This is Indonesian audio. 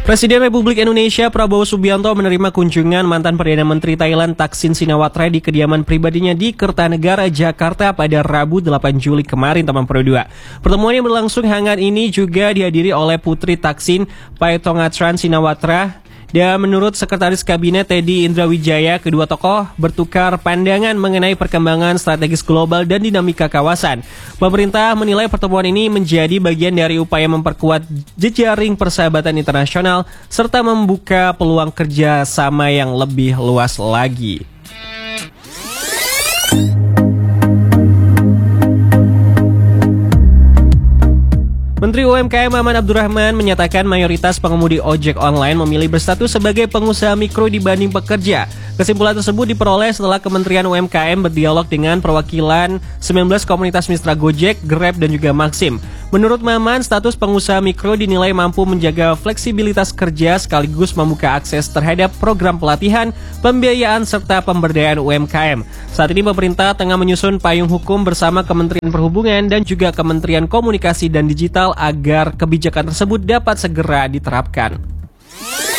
Presiden Republik Indonesia Prabowo Subianto menerima kunjungan mantan Perdana Menteri Thailand Thaksin Shinawatra di kediaman pribadinya di Kertanegara, Jakarta pada Rabu 8 Juli kemarin, teman Pro 2. Pertemuan yang berlangsung hangat ini juga dihadiri oleh Putri Thaksin, Paetongrattan Shinawatra. Dan menurut Sekretaris Kabinet Teddy Indrawijaya, kedua tokoh bertukar pandangan mengenai perkembangan strategis global dan dinamika kawasan. Pemerintah menilai pertemuan ini menjadi bagian dari upaya memperkuat jejaring persahabatan internasional serta membuka peluang kerjasama yang lebih luas lagi. Menteri UMKM Maman Abdurrahman menyatakan mayoritas pengemudi ojek online memilih berstatus sebagai pengusaha mikro dibanding pekerja. Kesimpulan tersebut diperoleh setelah Kementerian UMKM berdialog dengan perwakilan 19 komunitas mitra Gojek, Grab, dan juga Maxim. Menurut Maman, status pengusaha mikro dinilai mampu menjaga fleksibilitas kerja sekaligus membuka akses terhadap program pelatihan, pembiayaan, serta pemberdayaan UMKM. Saat ini pemerintah tengah menyusun payung hukum bersama Kementerian Perhubungan dan juga Kementerian Komunikasi dan Digital agar kebijakan tersebut dapat segera diterapkan.